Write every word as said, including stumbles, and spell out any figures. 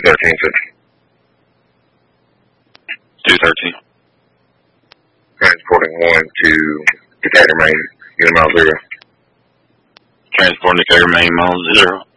thirteen, sir. two thirteen. Transporting one to Decatur, Maine, unit mile zero. Transporting Decatur, Maine, mile zero.